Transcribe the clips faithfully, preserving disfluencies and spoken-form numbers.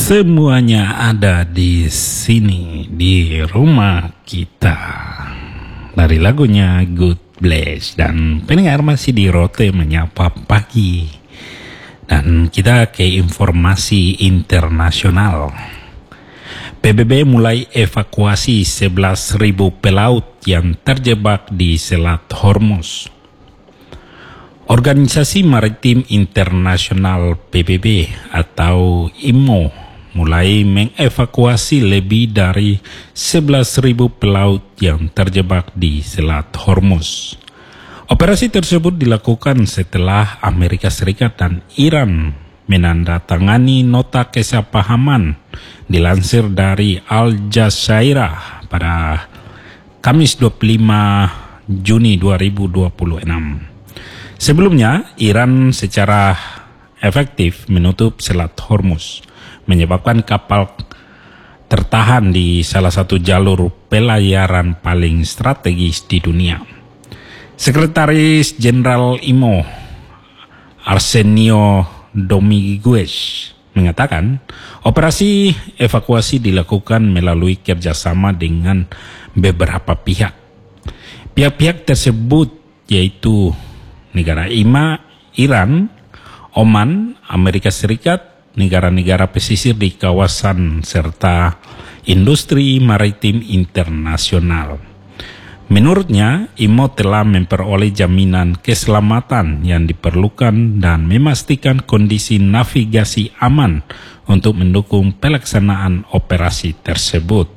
Semuanya ada di sini, di rumah kita. Dari lagunya Good Bless. Dan pendengar masih di Rote Menyapa Pagi. Dan kita ke informasi internasional. P B B mulai evakuasi sebelas ribu pelaut yang terjebak di Selat Hormuz. Organisasi Maritim Internasional P B B atau I M O mulai mengevakuasi lebih dari sebelas ribu pelaut yang terjebak di Selat Hormuz. Operasi tersebut dilakukan setelah Amerika Serikat dan Iran menandatangani nota kesepahaman dilansir dari Al Jazeera pada Kamis dua puluh lima Juni dua ribu dua puluh enam. Sebelumnya, Iran secara efektif menutup Selat Hormuz, menyebabkan kapal tertahan di salah satu jalur pelayaran paling strategis di dunia. Sekretaris Jenderal I M O, Arsenio Dominguez, mengatakan operasi evakuasi dilakukan melalui kerjasama dengan beberapa pihak. Pihak-pihak tersebut yaitu negara I M A, Iran, Oman, Amerika Serikat, negara-negara pesisir di kawasan, serta industri maritim internasional. Menurutnya, I M O telah memperoleh jaminan keselamatan yang diperlukan dan memastikan kondisi navigasi aman untuk mendukung pelaksanaan operasi tersebut.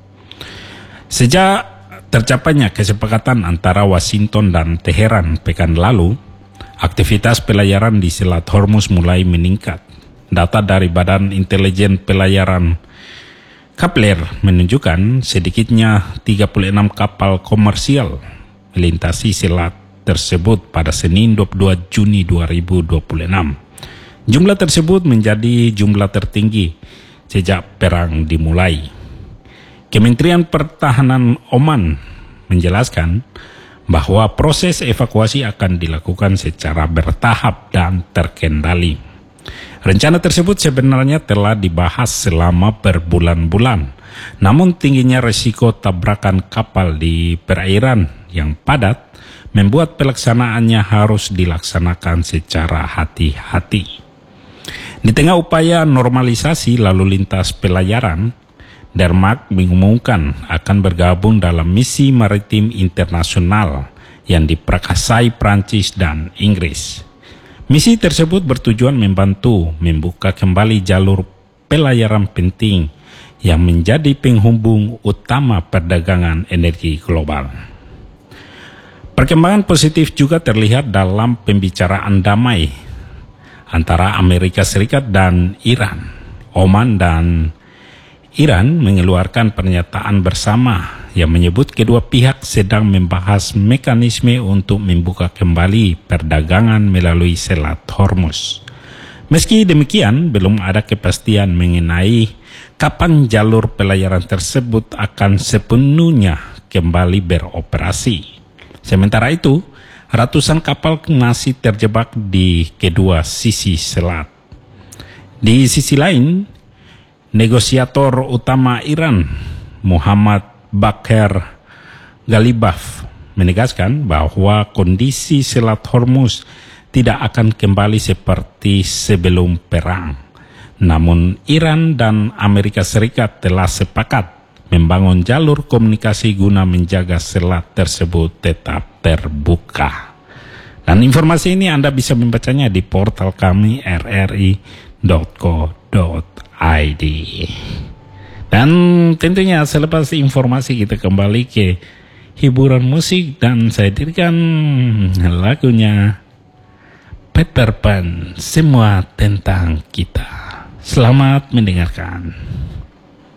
Sejak tercapainya kesepakatan antara Washington dan Teheran pekan lalu, aktivitas pelayaran di Selat Hormuz mulai meningkat. Data dari Badan Intelijen Pelayaran Kepler menunjukkan sedikitnya tiga puluh enam kapal komersial melintasi selat tersebut pada Senin dua puluh dua Juni dua ribu dua puluh enam. Jumlah tersebut menjadi jumlah tertinggi sejak perang dimulai. Kementerian Pertahanan Oman menjelaskan bahwa proses evakuasi akan dilakukan secara bertahap dan terkendali. Rencana tersebut sebenarnya telah dibahas selama berbulan-bulan, namun tingginya risiko tabrakan kapal di perairan yang padat membuat pelaksanaannya harus dilaksanakan secara hati-hati. Di tengah upaya normalisasi lalu lintas pelayaran, Denmark mengumumkan akan bergabung dalam misi maritim internasional yang diprakarsai Prancis dan Inggris. Misi tersebut bertujuan membantu membuka kembali jalur pelayaran penting yang menjadi penghubung utama perdagangan energi global. Perkembangan positif juga terlihat dalam pembicaraan damai antara Amerika Serikat dan Iran. Oman dan Iran mengeluarkan pernyataan bersama yang menyebut kedua pihak sedang membahas mekanisme untuk membuka kembali perdagangan melalui Selat Hormuz. Meski demikian, belum ada kepastian mengenai kapan jalur pelayaran tersebut akan sepenuhnya kembali beroperasi. Sementara itu, ratusan kapal masih terjebak di kedua sisi selat. Di sisi lain, negosiator utama Iran, Muhammad Bakr Ghalibaf, menegaskan bahwa kondisi Selat Hormuz tidak akan kembali seperti sebelum perang. Namun Iran dan Amerika Serikat telah sepakat membangun jalur komunikasi guna menjaga selat tersebut tetap terbuka. Dan informasi ini Anda bisa membacanya di portal kami r r i dot co dot i d. Dan tentunya selepas informasi kita kembali ke hiburan musik dan saya hadirkan lagunya Peter Pan, Semua Tentang Kita. Selamat mendengarkan.